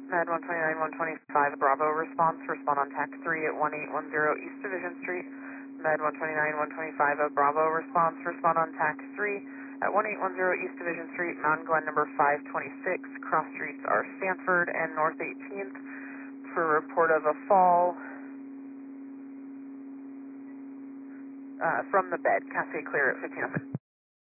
Med 129, 125, Bravo response, respond on TAC 3 at 1810 East Division Street. Med 129, 125, Bravo response, respond on TAC 3 at 1810 East Division Street, Mountain Glen number 526. Cross streets are Stanford and North 18th for report of a fall from the bed. Cascade clear at 15.